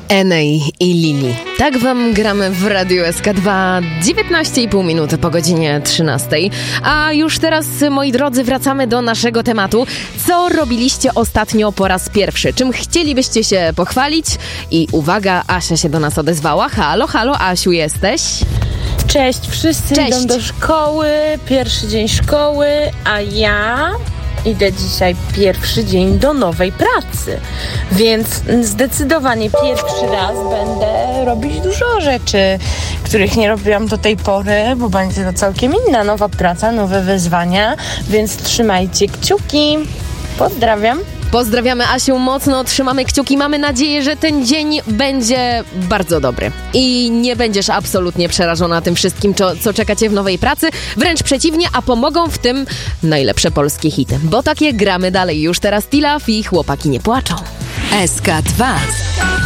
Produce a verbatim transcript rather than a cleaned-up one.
Enej i Lili. Tak wam gramy w Radiu S K dwa, dziewiętnaście i pół minuty po godzinie trzynastej. A już teraz, moi drodzy, wracamy do naszego tematu. Co robiliście ostatnio po raz pierwszy? Czym chcielibyście się pochwalić? I uwaga, Asia się do nas odezwała. Halo, halo, Asiu, jesteś? Cześć, wszyscy Cześć. idą do szkoły, pierwszy dzień szkoły, a ja idę dzisiaj pierwszy dzień do nowej pracy, więc zdecydowanie pierwszy raz będę robić dużo rzeczy, których nie robiłam do tej pory, bo będzie to całkiem inna nowa praca, nowe wyzwania, więc trzymajcie kciuki. Pozdrawiam. Pozdrawiamy Asiu mocno, trzymamy kciuki. Mamy nadzieję, że ten dzień będzie bardzo dobry i nie będziesz absolutnie przerażona tym wszystkim, co, co czeka cię w nowej pracy. Wręcz przeciwnie, a pomogą w tym najlepsze polskie hity. Bo takie gramy dalej. Już teraz Tilaf i Chłopaki nie płaczą. S K dwa.